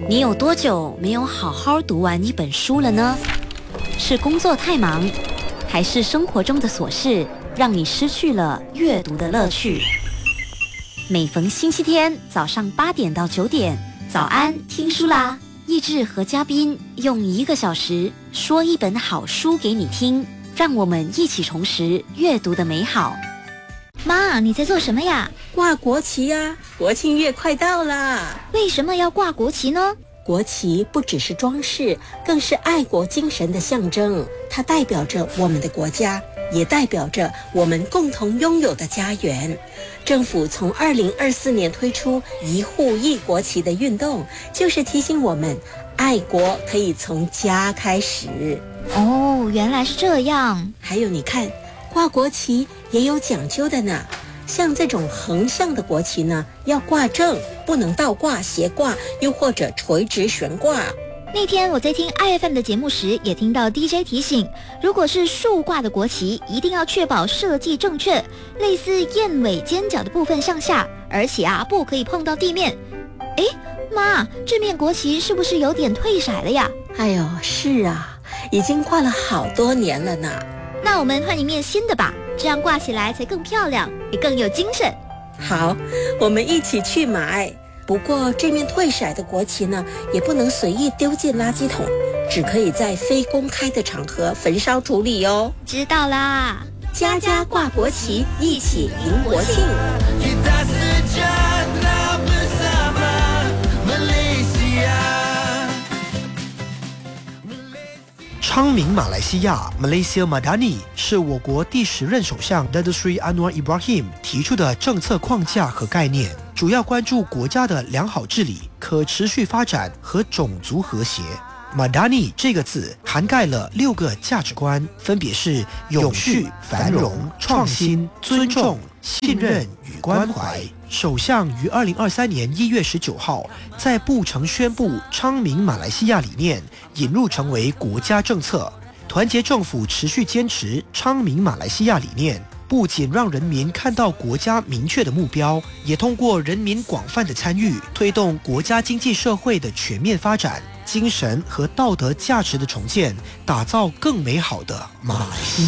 你有多久没有好好读完一本书了呢？是工作太忙，还是生活中的琐事让你失去了阅读的乐趣？每逢星期天早上8点到9点，早安听书啦！益智和嘉宾用1个小时说一本好书给你听，让我们一起重拾阅读的美好。 妈，你在做什么呀？ 挂国旗呀，国庆月快到啦！ 为什么要挂国旗呢？ 国旗不只是装饰，更是爱国精神的象征。它代表着我们的国家，也代表着我们共同拥有的家园。政府从2024年推出一户一国旗的运动，就是提醒我们，爱国可以从家开始。 哦，原来是这样。 还有你看，挂国旗也有讲究的呢。像这种横向的国旗呢，要挂正，不能倒挂、斜挂，又或者垂直悬挂。 那天我在听 IFM 的节目时，也听到 DJ 提醒，如果是竖挂的国旗，一定要确保设计正确，类似燕尾尖角的部分向下，而且不可以碰到地面。诶，妈，这面国旗是不是有点褪色了呀？ 哎呦，是啊，已经挂了好多年了呢。 那我们换一面新的吧，这样挂起来才更漂亮，也更有精神。 好，我们一起去买。不过这面褪色的国旗呢，也不能随意丢进垃圾桶，只可以在非公开的场合焚烧处理哦。 知道啦， 家家挂国旗，一起迎国庆。 昌明马来西亚 Malaysia Madani 是我国第10任首相 Datuk Seri Anwar Ibrahim 提出的政策框架和概念，主要关注国家的良好治理、可持续发展和种族和谐。Madani 这个字涵盖了6个价值观，分别是永续、繁荣、创新、尊重、信任与关怀。首相于2023年1月19号在布城宣布昌明马来西亚理念引入成为国家政策。团结政府持续坚持昌明马来西亚理念，不仅让人民看到国家明确的目标，也通过人民广泛的参与，推动国家经济社会的全面发展，精神和道德价值的重建，打造更美好的马来西亚。